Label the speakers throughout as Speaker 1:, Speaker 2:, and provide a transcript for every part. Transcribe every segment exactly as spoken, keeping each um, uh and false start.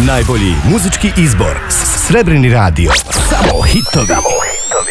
Speaker 1: Najbolji muzički izbor. Srebrni radio. Samo hitovi. Samo hitovi.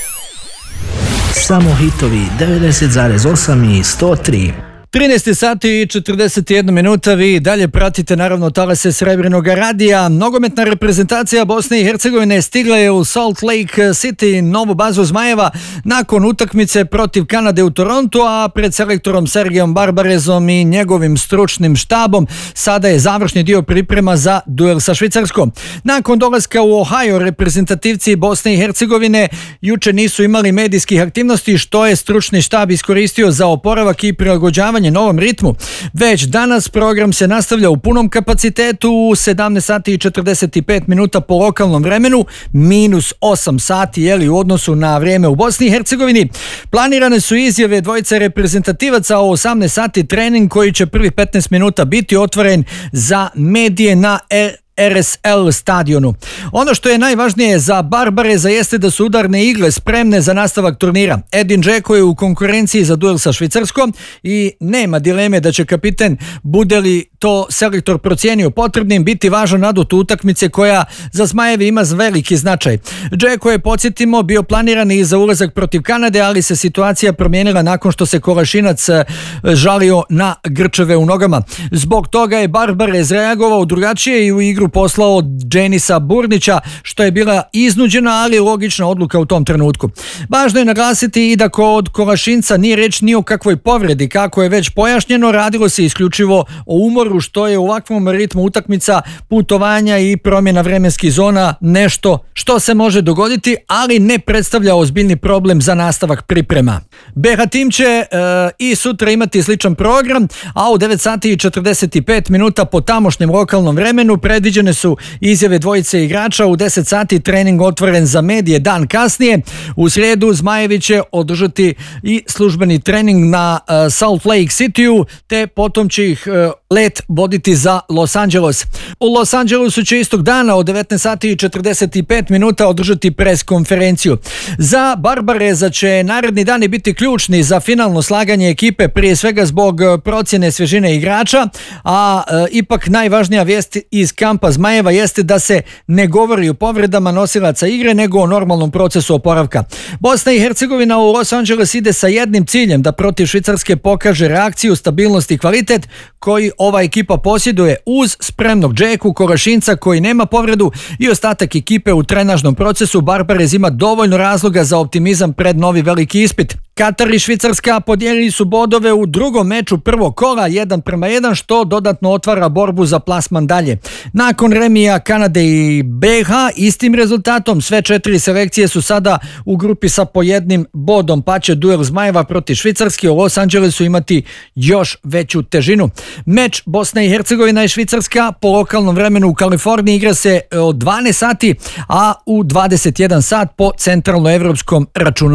Speaker 2: Samo hitovi devedeset zarez osam i sto tri.
Speaker 3: trinaest sati i četrdeset jedna minuta, vi dalje pratite naravno talase Srebrnog radija. Nogometna reprezentacija Bosne i Hercegovine stigla je u Salt Lake City, novu bazu Zmajeva, nakon utakmice protiv Kanade u Torontu, a pred selektorom Sergijom Barbarezom i njegovim stručnim štabom sada je završni dio priprema za duel sa Švicarskom. Nakon dolaska u Ohio, reprezentativci Bosne i Hercegovine juče nisu imali medijskih aktivnosti, što je stručni štab iskoristio za oporavak i prilagođavanje novom ritmu. Već danas program se nastavlja u punom kapacitetu u sedamnaest sati i četrdeset pet minuta po lokalnom vremenu, minus osam sati jeli, u odnosu na vrijeme u Bosni i Hercegovini. Planirane su izjave dvojice reprezentativaca o osamnaest sati trening koji će prvih petnaest minuta biti otvoren za medije na e R S L stadionu. Ono što je najvažnije za Barbareza jeste da su udarne igle spremne za nastavak turnira. Edin Džeko je u konkurenciji za duel sa Švicarskom i nema dileme da će kapiten, bude li to selektor procijenio potrebnim, biti važan adut utakmice koja za Zmajevi ima veliki značaj. Džeko je, podsjetimo, bio planiran i za ulazak protiv Kanade, ali se situacija promijenila nakon što se Kolašinac žalio na grčeve u nogama. Zbog toga je Barbarez reagovao drugačije i u igru poslao Dženisa Burnića, što je bila iznuđena, ali logična odluka u tom trenutku. Važno je naglasiti i da kod Kolašinca nije reč ni o kakvoj povredi, kako je već pojašnjeno, radilo se isključivo o umoru, što je u ovakvom ritmu utakmica, putovanja i promjena vremenskih zona nešto što se može dogoditi, ali ne predstavlja ozbiljni problem za nastavak priprema. B H tim će e, i sutra imati sličan program, a u devet sati i četrdeset pet minuta po tamošnjem lokalnom vremenu predviđene su izjave dvojice igrača. U deset sati trening otvoren za medije dan kasnije. U srijedu Zmajevi će održati i službeni trening na uh, Salt Lake City-u, te potom će ih uh, let voditi za Los Angeles. U Los Angelesu će istog dana od devetnaest sati i četrdeset pet minuta održati pres konferenciju. Za Barbareza će naredni dani biti ključni za finalno slaganje ekipe, prije svega zbog procjene svježine igrača, a uh, ipak najvažnija vijest iz kampa Zmajeva jeste da se ne govori o povredama nosilaca igre, nego o normalnom procesu oporavka. Bosna i Hercegovina u Los Angeles ide sa jednim ciljem, da protiv Švicarske pokaže reakciju, stabilnost i kvalitet koji ova ekipa posjeduje uz spremnog Džeku, Kolašinca koji nema povredu i ostatak ekipe u trenažnom procesu. Barbarez ima dovoljno razloga za optimizam pred novi veliki ispit. Katar i Švicarska podijelili su bodove u drugom meču prvog kola jedan prema jedan, što dodatno otvara borbu za plasman dalje. Nakon remija Kanade i B H istim rezultatom, sve četiri selekcije su sada u grupi sa po jednim bodom, pa će duel Zmajeva protiv Švicarske u Los Angelesu imati još veću težinu. Meč Bosna i Hercegovina i Švicarska po lokalnom vremenu u Kaliforniji igra se od dvanaest sati, a u dvadeset jedan sat po centralnoevropskom računu.